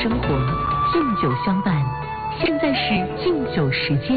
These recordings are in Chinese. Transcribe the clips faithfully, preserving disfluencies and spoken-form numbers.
生活，敬酒相伴。现在是敬酒时间。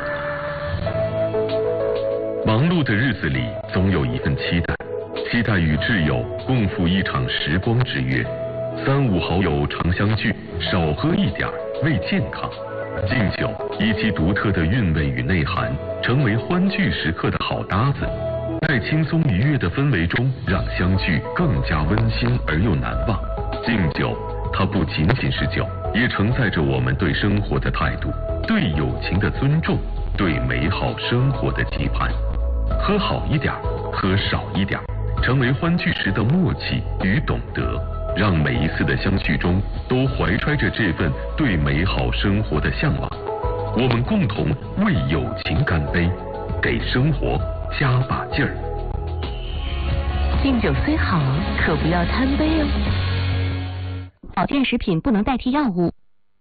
忙碌的日子里，总有一份期待，期待与挚友共赴一场时光之约。三五好友常相聚，少喝一点为健康。敬酒以其独特的韵味与内涵，成为欢聚时刻的好搭子。在轻松愉悦的氛围中，让相聚更加温馨而又难忘。敬酒，它不仅仅是酒，也承载着我们对生活的态度，对友情的尊重，对美好生活的期盼。喝好一点，喝少一点，成为欢聚时的默契与懂得，让每一次的相聚中都怀揣着这份对美好生活的向往。我们共同为友情干杯，给生活加把劲儿。 敬酒虽好，可不要贪杯哦。 保健食品不能代替药物。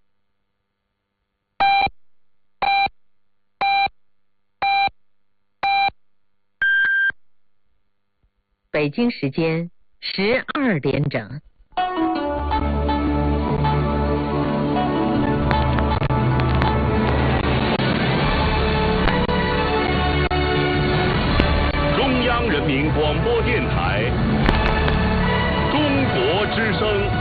北京时间十二点整。 中央人民广播电台中国之声。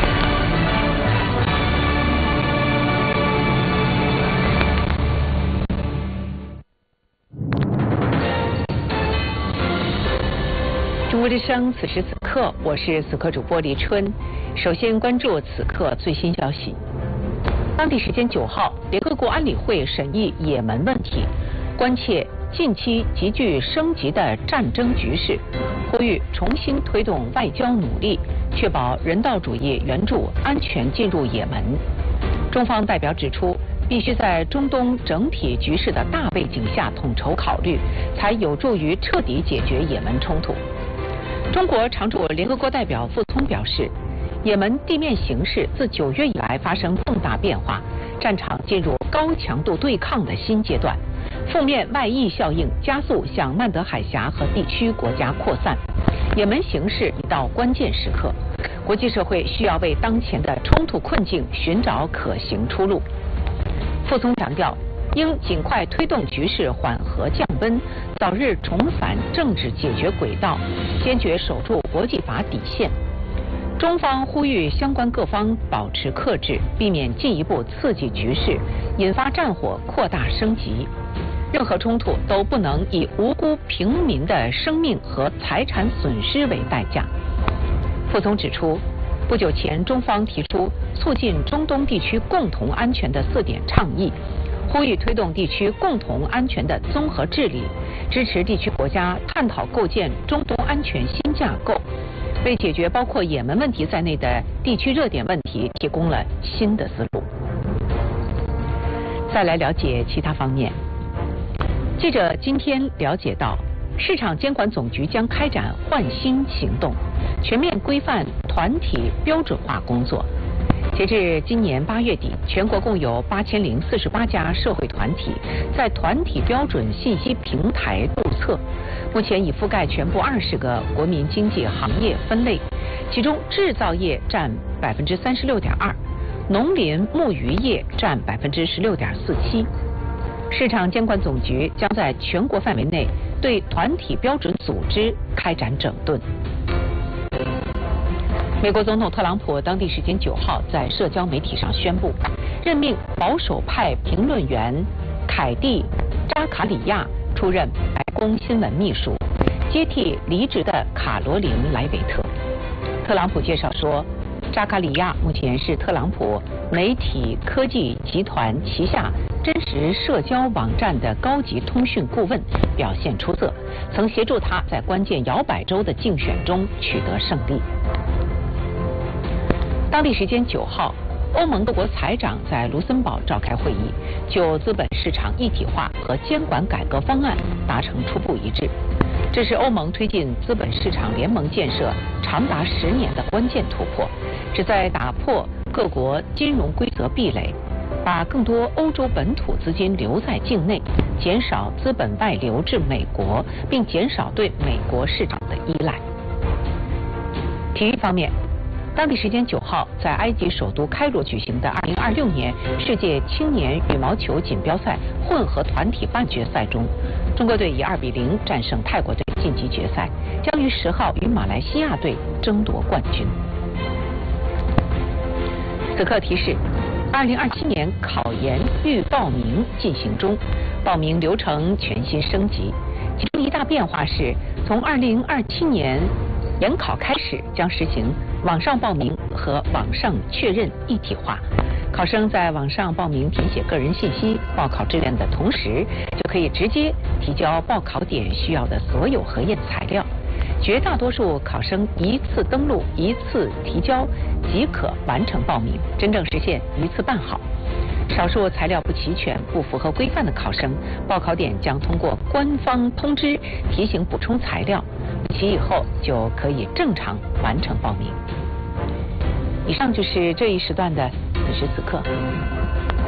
中国之声，此时此刻，我是此刻主播李春。首先关注此刻最新消息。当地时间九号，联合国安理会审议也门问题，关切近期急剧升级的战争局势，呼吁重新推动外交努力，确保人道主义援助安全进入也门。中方代表指出，必须在中东整体局势的大背景下统筹考虑，才有助于彻底解决也门冲突。中国常驻联合国代表傅聪表示，也门地面形势自九月以来发生重大变化，战场进入高强度对抗的新阶段，负面外溢效应加速向曼德海峡和地区国家扩散。也门形势已到关键时刻，国际社会需要为当前的冲突困境寻找可行出路。傅聪强调，应尽快推动局势缓和降温，早日重返政治解决轨道，坚决守住国际法底线。中方呼吁相关各方保持克制，避免进一步刺激局势，引发战火扩大升级。任何冲突都不能以无辜平民的生命和财产损失为代价。傅聪指出，不久前中方提出促进中东地区共同安全的四点倡议，呼吁推动地区共同安全的综合治理，支持地区国家探讨构建中东安全新架构，为解决包括也门问题在内的地区热点问题提供了新的思路。再来了解其他方面。记者今天了解到，市场监管总局将开展换新行动，全面规范团体标准化工作。截至今年八月底，全国共有八千零四十八家社会团体在团体标准信息平台注册，目前已覆盖全部二十个国民经济行业分类，其中制造业占百分之三十六点二，农林牧渔业占百分之十六点四七。市场监管总局将在全国范围内对团体标准组织开展整顿。美国总统特朗普当地时间九号在社交媒体上宣布，任命保守派评论员凯蒂·扎卡里亚出任白宫新闻秘书，接替离职的卡罗琳·莱维特。特朗普介绍说，扎卡里亚目前是特朗普媒体科技集团旗下真实社交网站的高级通讯顾问，表现出色，曾协助他在关键摇摆州的竞选中取得胜利。当地时间九号，欧盟各国财长在卢森堡召开会议，就资本市场一体化和监管改革方案达成初步一致。这是欧盟推进资本市场联盟建设长达十年的关键突破，旨在打破各国金融规则壁垒，把更多欧洲本土资金留在境内，减少资本外流至美国，并减少对美国市场的依赖。体育方面， 当地时间九号，在埃及首都开罗举行的二零二六年世界青年羽毛球锦标赛混合团体半决赛中，中国队以二比零战胜泰国队晋级决赛，将于十号与马来西亚队争夺冠军。此刻提示：二零二七年考研预报名进行中，报名流程全新升级。其中一大变化是，从二零二七年研考开始，将实行网上报名和网上确认一体化。考生在网上报名填写个人信息、报考志愿的同时，就可以直接提交报考点需要的所有核验材料。绝大多数考生一次登录、一次提交即可完成报名，真正实现一次办好。少数材料不齐全、不符合规范的考生，报考点将通过官方通知提醒补充材料，其以后就可以正常完成报名。以上就是这一时段的此时此刻。